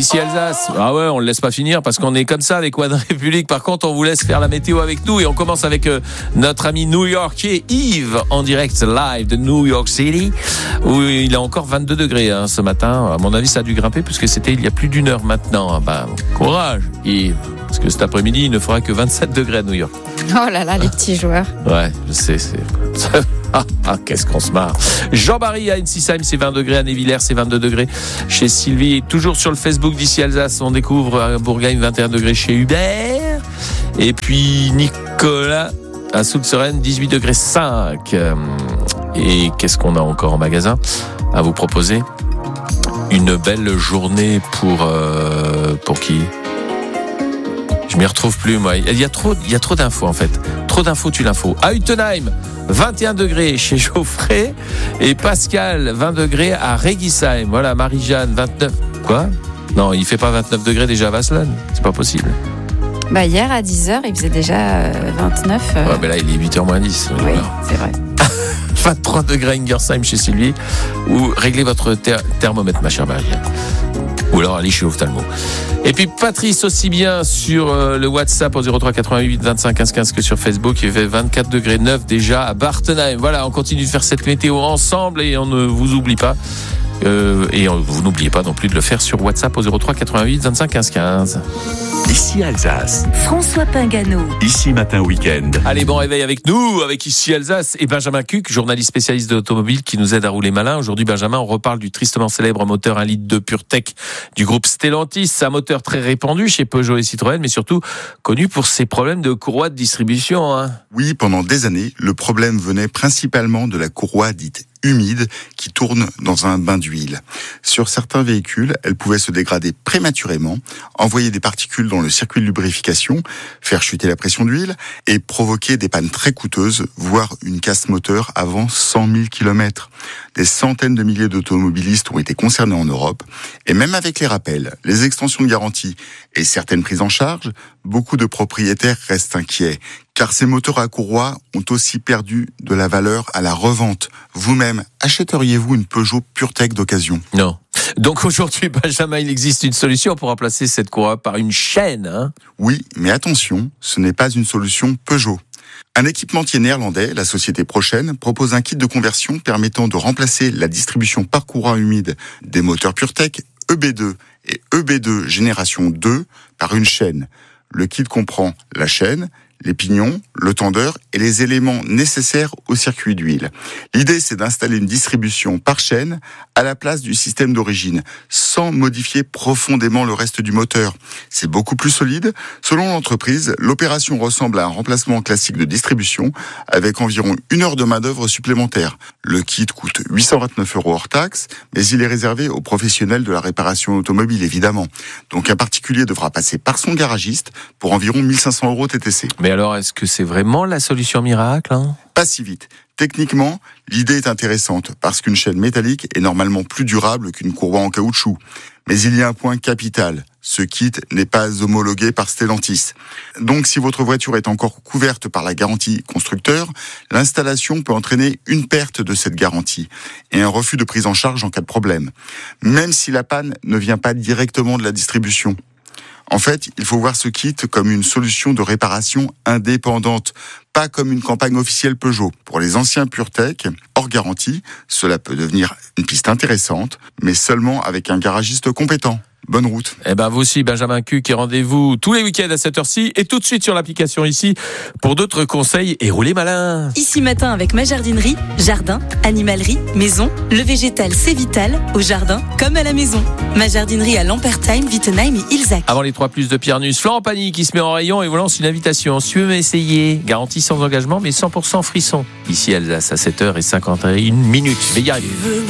Ici Alsace, ah ouais, on le laisse pas finir parce qu'on est comme ça avec One République. Par contre, on vous laisse faire la météo avec nous et on commence avec notre ami new-yorkais Yves en direct live de New York City où il a encore 22 degrés ce matin. À mon avis, ça a dû grimper puisque c'était il y a plus d'une heure maintenant. Courage Yves, parce que cet après-midi, il ne fera que 27 degrés à New York. Oh là là, les petits joueurs. Ouais, je sais, qu'est-ce qu'on se marre. Jean-Marie à Ensisheim, c'est 20 degrés. À Névillers, c'est 22 degrés. Chez Sylvie, toujours sur le Facebook d'ici Alsace, on découvre à Bourgagne 21 degrés chez Hubert. Et puis Nicolas à Soultzeren, 18 degrés 5. Et qu'est-ce qu'on a encore en magasin à vous proposer? Une belle journée pour qui? Je m'y retrouve plus, moi. Il y a trop d'infos, en fait. Trop d'infos, tu l'info. À Utenheim, 21 degrés chez Geoffrey. Et Pascal, 20 degrés à Régisheim. Voilà, Marie-Jeanne, 29. Quoi? Non, il fait pas 29 degrés déjà à Vasselon. C'est pas possible. Hier, à 10h, il faisait déjà 29. Ouais, mais là, il est 8h moins 10. Oui, c'est vrai. 23 degrés à Ingersheim chez Sylvie. Ou réglez votre thermomètre, ma chère Marie-Jeanne. Ou alors allez chez Ophtalmo. Et puis Patrice aussi bien sur le WhatsApp au 03 88 25 15 15 que sur Facebook. Il fait 24 degrés 9 déjà à Bartenheim. Voilà, on continue de faire cette météo ensemble et on ne vous oublie pas. Vous n'oubliez pas non plus de le faire sur WhatsApp au 03 88 25 15 15. Ici Alsace. François Pingano. Ici Matin Week-end. Allez, bon réveil avec nous, avec Ici Alsace et Benjamin Cuc, journaliste spécialiste de l'automobile qui nous aide à rouler malin. Aujourd'hui, Benjamin, on reparle du tristement célèbre moteur 1 litre de PureTech du groupe Stellantis. Un moteur très répandu chez Peugeot et Citroën, mais surtout connu pour ses problèmes de courroie de distribution. Oui, pendant des années, le problème venait principalement de la courroie dite humide qui tourne dans un bain d'huile. Sur certains véhicules, elle pouvait se dégrader prématurément, envoyer des particules dans le circuit de lubrification, faire chuter la pression d'huile et provoquer des pannes très coûteuses, voire une casse moteur avant 100 000 km. Des centaines de milliers d'automobilistes ont été concernés en Europe et même avec les rappels, les extensions de garantie et certaines prises en charge, beaucoup de propriétaires restent inquiets. Car ces moteurs à courroie ont aussi perdu de la valeur à la revente. Vous-même, achèteriez-vous une Peugeot PureTech d'occasion? Non. Donc aujourd'hui, Benjamin, il existe une solution pour remplacer cette courroie par une chaîne. Oui, mais attention, ce n'est pas une solution Peugeot. Un équipementier néerlandais, la société Prochaine, propose un kit de conversion permettant de remplacer la distribution par courroie humide des moteurs PureTech EB2 et EB2 génération 2 par une chaîne. Le kit comprend la chaîne, les pignons, le tendeur et les éléments nécessaires au circuit d'huile. L'idée, c'est d'installer une distribution par chaîne à la place du système d'origine, sans modifier profondément le reste du moteur. C'est beaucoup plus solide. Selon l'entreprise, l'opération ressemble à un remplacement classique de distribution avec environ 1 heure de main-d'œuvre supplémentaire. Le kit coûte 829 € hors taxe, mais il est réservé aux professionnels de la réparation automobile, évidemment. Donc un particulier devra passer par son garagiste pour environ 1500 € TTC. Mais alors, est-ce que c'est vraiment la solution miracle Pas si vite. Techniquement, l'idée est intéressante parce qu'une chaîne métallique est normalement plus durable qu'une courroie en caoutchouc. Mais il y a un point capital. Ce kit n'est pas homologué par Stellantis. Donc, si votre voiture est encore couverte par la garantie constructeur, l'installation peut entraîner une perte de cette garantie et un refus de prise en charge en cas de problème. Même si la panne ne vient pas directement de la distribution. En fait, il faut voir ce kit comme une solution de réparation indépendante, pas comme une campagne officielle Peugeot. Pour les anciens PureTech, hors garantie, cela peut devenir une piste intéressante, mais seulement avec un garagiste compétent. Bonne route. Vous aussi, Benjamin Cuc, et rendez-vous tous les week-ends à cette heure-ci et tout de suite sur l'application ici pour d'autres conseils et roulez malin. Ici Matin avec ma jardinerie, jardin, animalerie, maison. Le végétal, c'est vital, au jardin comme à la maison. Ma jardinerie à Lampertheim, Wittenheim et Ilzac. Avant les 3 plus de Pierre Nuss, Florent Pagny qui se met en rayon et vous lance une invitation. Si vous essayez, garantie sans engagement mais 100% frisson. Ici Alsace à 7h51. Je vais y arriver.